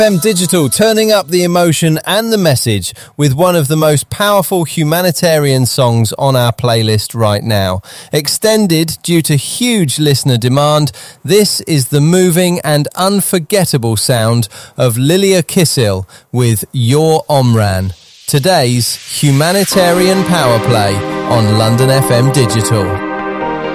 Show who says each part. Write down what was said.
Speaker 1: FM Digital, turning up the emotion and the message with one of the most powerful humanitarian songs on our playlist right now. Extended due to huge listener demand, this is the moving and unforgettable sound of Lilia Kissil with Your Omran. Today's humanitarian power play on London FM Digital.